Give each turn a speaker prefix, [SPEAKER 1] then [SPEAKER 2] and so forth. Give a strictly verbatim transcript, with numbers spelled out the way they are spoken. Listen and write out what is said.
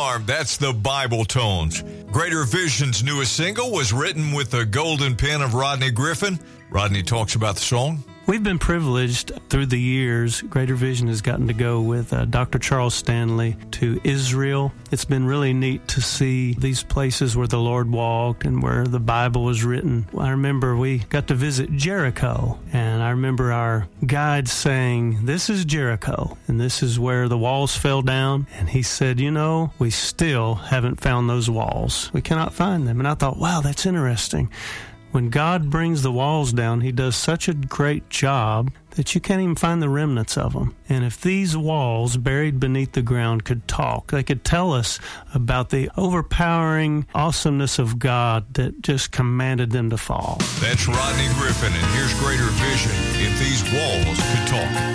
[SPEAKER 1] Farm, that's the Bible Tones. Greater Vision's newest single was written with the golden pen of Rodney Griffin. Rodney talks about the song.
[SPEAKER 2] We've been privileged through the years. Greater Vision has gotten to go with uh, Doctor Charles Stanley to Israel. It's been really neat to see these places where the Lord walked and where the Bible was written. I remember we got to visit Jericho, and I remember our guide saying, "This is Jericho, and this is where the walls fell down." And he said, "You know, we still haven't found those walls. We cannot find them." And I thought, wow, that's interesting. When God brings the walls down, he does such a great job that you can't even find the remnants of them. And if these walls buried beneath the ground could talk, they could tell us about the overpowering awesomeness of God that just commanded them to fall.
[SPEAKER 1] That's Rodney Griffin, and here's Greater Vision, If These Walls Could Talk.